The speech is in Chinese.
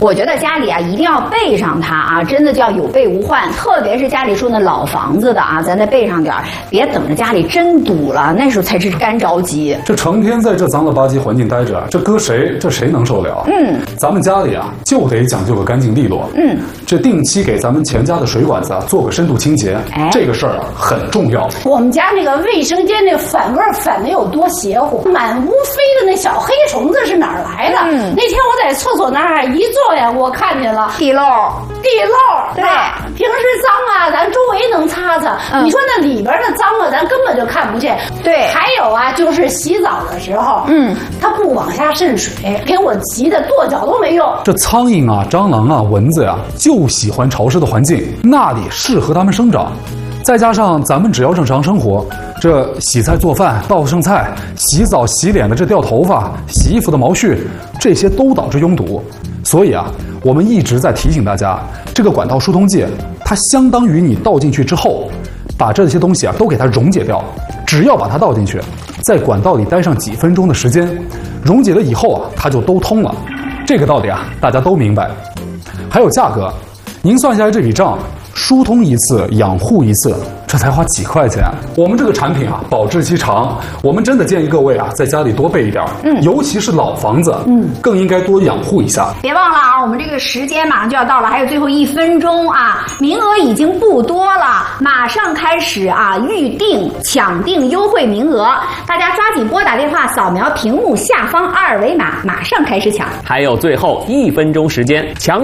我觉得家里啊一定要备上它啊，真的叫有备无患。特别是家里住那老房子的啊，咱再备上点儿，别等着家里真堵了，那时候才是干着急。 这成天在这脏了吧唧环境待着，这搁谁能受了？咱们家里啊就得讲究个干净利落。这定期给咱们全家的水管子啊做个深度清洁，这个事儿啊很重要。 我们家那个卫生间那反味儿反的有多邪乎，满屋飞的那小黑虫子是哪儿来的？那天我在厕所那儿一坐呀，我看见了地漏， 对，平时脏啊，咱周围能擦擦。你说那里边的脏啊，咱根本就看不见。 对， 还有啊，就是洗澡的时候，它不往下渗水，给我急得跺脚都没用。 这苍蝇啊、蟑螂啊、蚊子呀，就喜欢潮湿的环境，那里适合它们生长。再加上咱们只要正常生活，这洗菜做饭、倒剩菜、洗澡洗脸的这掉头发、洗衣服的毛絮，这些都导致拥堵。所以啊，我们一直在提醒大家，这个管道疏通剂，它相当于你倒进去之后，把这些东西啊都给它溶解掉。只要把它倒进去，在管道里待上几分钟的时间，溶解了以后啊，它就都通了。这个道理啊，大家都明白。还有价格，您算下来这笔账，疏通一次，养护一次，这才花几块钱。我们这个产品啊，保质期长，我们真的建议各位啊，在家里多备一点。尤其是老房子，更应该多养护一下。 别忘了啊，我们这个时间马上就要到了，还有最后1分钟啊，名额已经不多了，马上开始啊预定抢订优惠名额，大家抓紧拨打电话，扫描屏幕下方2维码，马上开始抢。 还有最后1分钟时间，抢